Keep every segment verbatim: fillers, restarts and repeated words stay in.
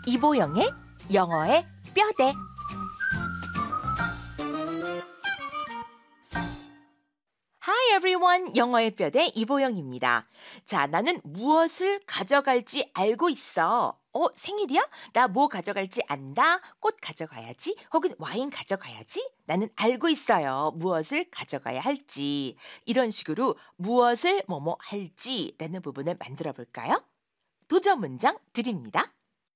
이보영의 영어의 뼈대. Hi everyone, 영어의 뼈대 이보영입니다. 자, 나는 무엇을 가져갈지 알고 있어. 어, 생일이야? 나 뭐 가져갈지 안다. 꽃 가져가야지. 혹은 와인 가져가야지. 나는 알고 있어요. 무엇을 가져가야 할지. 이런 식으로 무엇을 뭐뭐 할지라는 부분을 만들어 볼까요? 도전 문장 드립니다.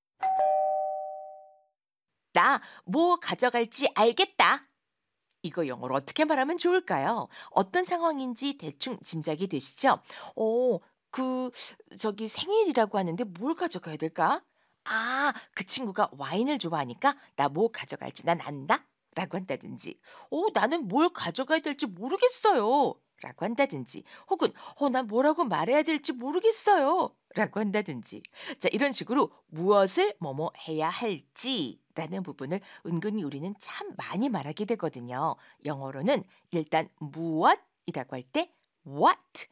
나 뭐 가져갈지 알겠다. 이거 영어로 어떻게 말하면 좋을까요? 어떤 상황인지 대충 짐작이 되시죠? 어, 그 저기 생일이라고 하는데 뭘 가져가야 될까? 아, 그 친구가 와인을 좋아하니까 나 뭐 가져갈지 난 안다? 라고 한다든지, 어, 나는 뭘 가져가야 될지 모르겠어요. 라고 한다든지, 혹은 어, 난 뭐라고 말해야 될지 모르겠어요. 라고 한다든지. 자, 이런 식으로 무엇을 뭐뭐 해야 할지 라는 부분을 은근히 우리는 참 많이 말하게 되거든요. 영어로는 일단 무엇이라고 할 때 what,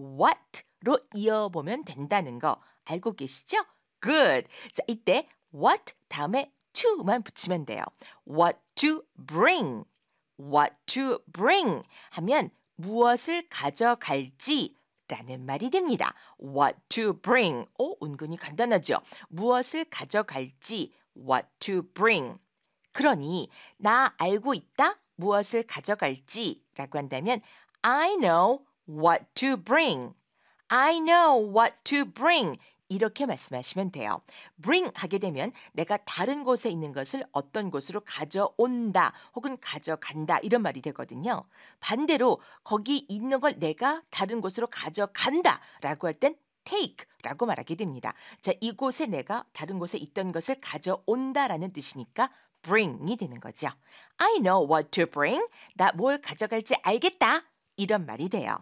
what로 이어보면 된다는 거 알고 계시죠? Good. 자, 이때 what 다음에 to만 붙이면 돼요. What to bring, what to bring 하면 무엇을 가져갈지 라는 말이 됩니다. What to bring. 오, 은근히 간단하죠? 무엇을 가져갈지 what to bring. 그러니 나 알고 있다. 무엇을 가져갈지 라고 한다면 I know what to bring. I know what to bring. 이렇게 말씀하시면 돼요. bring 하게 되면 내가 다른 곳에 있는 것을 어떤 곳으로 가져온다 혹은 가져간다 이런 말이 되거든요. 반대로 거기 있는 걸 내가 다른 곳으로 가져간다 라고 할 땐 take 라고 말하게 됩니다. 자, 이곳에 내가 다른 곳에 있던 것을 가져온다라는 뜻이니까 bring이 되는 거죠. I know what to bring. 나 뭘 가져갈지 알겠다. 이런 말이 돼요.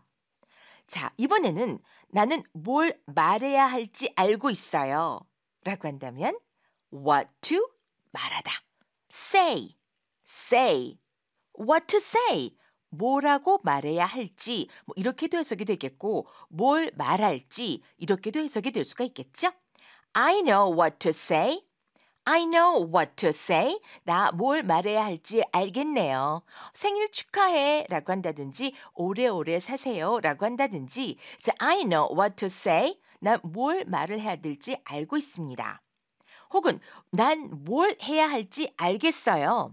자, 이번에는 나는 뭘 말해야 할지 알고 있어요. 라고 한다면 what to 말하다. say, say. what to say. 뭐라고 말해야 할지 뭐 이렇게도 해석이 되겠고 뭘 말할지 이렇게도 해석이 될 수가 있겠죠? I know what to say. I know what to say. 나 뭘 말해야 할지 알겠네요. 생일 축하해 라고 한다든지 오래오래 사세요 라고 한다든지 자, I know what to say. 난 뭘 말을 해야 될지 알고 있습니다. 혹은 난 뭘 해야 할지 알겠어요.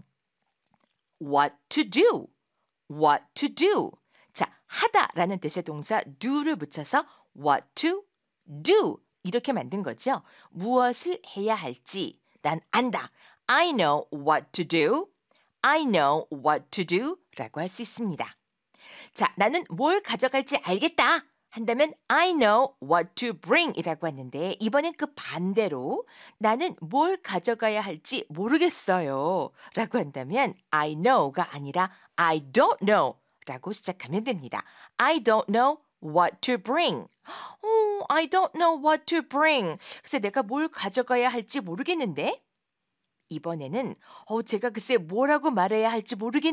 What to do. What to do. 자, 하다라는 뜻의 동사 do를 붙여서 what to do 이렇게 만든 거죠. 무엇을 해야 할지 난 안다. I know what to do. I know what to do 라고 할 수 있습니다. 자, 나는 뭘 가져갈지 알겠다 한다면 I know what to bring 이라고 했는데 이번엔 그 반대로 나는 뭘 가져가야 할지 모르겠어요 라고 한다면 I know가 아니라 I don't know 라고 시작하면 됩니다. I don't know what to bring. Oh, I don't know what to bring. 그래서 내가 뭘 가져가야 할지 모르겠는데 이번에는 어, 제가 글쎄 뭐라고 말해야 할지 모르겠는데